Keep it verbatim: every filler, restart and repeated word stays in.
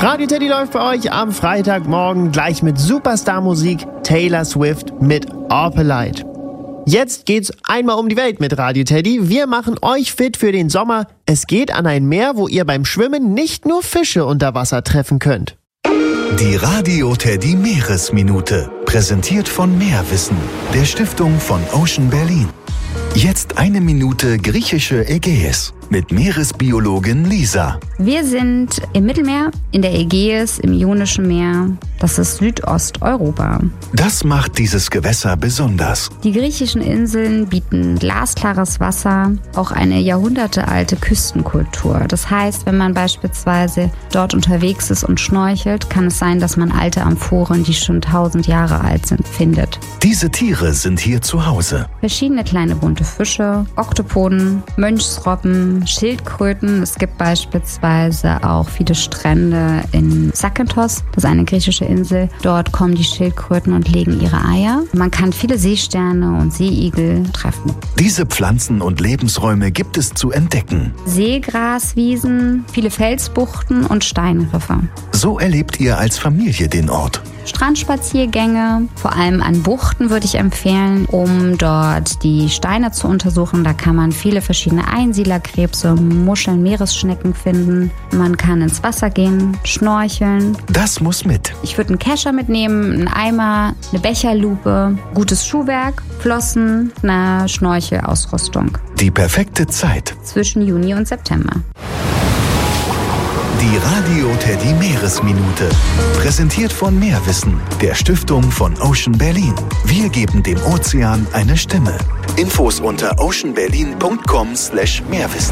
Radio Teddy läuft bei euch am Freitagmorgen gleich mit Superstar-Musik Taylor Swift mit Opalite. Jetzt geht's einmal um die Welt mit Radio Teddy. Wir machen euch fit für den Sommer. Es geht an ein Meer, wo ihr beim Schwimmen nicht nur Fische unter Wasser treffen könnt. Die Radio Teddy Meeresminute, präsentiert von Meerwissen, der Stiftung von Ocean Berlin. Jetzt eine Minute griechische Ägäis mit Meeresbiologin Lisa. Wir sind im Mittelmeer, in der Ägäis, im Ionischen Meer. Das ist Südosteuropa. Das macht dieses Gewässer besonders. Die griechischen Inseln bieten glasklares Wasser, auch eine jahrhundertealte Küstenkultur. Das heißt, wenn man beispielsweise dort unterwegs ist und schnorchelt, kann es sein, dass man alte Amphoren, die schon tausend Jahre alt sind, findet. Diese Tiere sind hier zu Hause. Verschiedene kleine bunte Fische, Oktopoden, Mönchsrobben, Schildkröten. Es gibt beispielsweise auch viele Strände in Zakynthos, das ist eine griechische Insel. Dort kommen die Schildkröten und legen ihre Eier. Man kann viele Seesterne und Seeigel treffen. Diese Pflanzen und Lebensräume gibt es zu entdecken. Seegraswiesen, viele Felsbuchten und Steinriffe. So erlebt ihr als Familie den Ort. Strandspaziergänge, vor allem an Buchten würde ich empfehlen, um dort die Steine zu untersuchen. Da kann man viele verschiedene Einsiedlerkrebse, Muscheln, Meeresschnecken finden. Man kann ins Wasser gehen, schnorcheln. Das muss mit. Ich würde einen Kescher mitnehmen, einen Eimer, eine Becherlupe, gutes Schuhwerk, Flossen, eine Schnorchelausrüstung. Die perfekte Zeit Zwischen Juni und September. Die Radio Teddy Meeresminute, präsentiert von Meerwissen, der Stiftung von Ocean Berlin. Wir geben dem Ozean eine Stimme. Infos unter oceanberlin punkt com slash Meerwissen.